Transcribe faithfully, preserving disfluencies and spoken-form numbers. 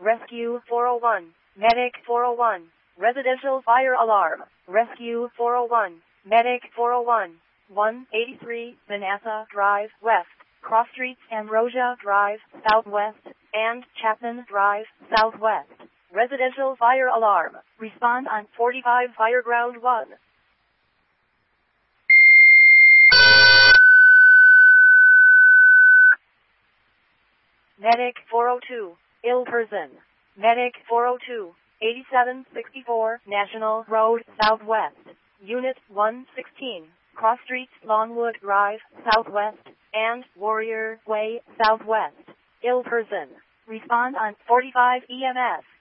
Rescue four oh one. Medic four oh one. Residential fire alarm. Rescue four oh one. Medic four oh one. one eighty-three Manassa Drive West, Cross Streets Ambrosia Drive Southwest, and Chapman Drive Southwest. Residential fire alarm. Respond on forty-five Fireground one. Medic four oh two. Ill person. Medic four oh two. eighty-seven sixty-four National Road Southwest. Unit one sixteen. Cross Streets Longwood Drive Southwest, and Warrior Way Southwest. Ill person. Respond on forty-five E M S.